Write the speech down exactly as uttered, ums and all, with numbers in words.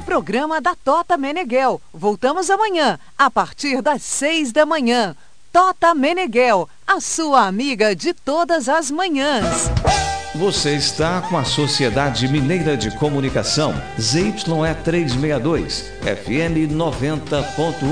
programa da Tota Meneghel. Voltamos amanhã, a partir das seis da manhã. Tota Meneghel, a sua amiga de todas as manhãs. Você está com a Sociedade Mineira de Comunicação, Z Y E trezentos e sessenta e dois, F M noventa ponto um.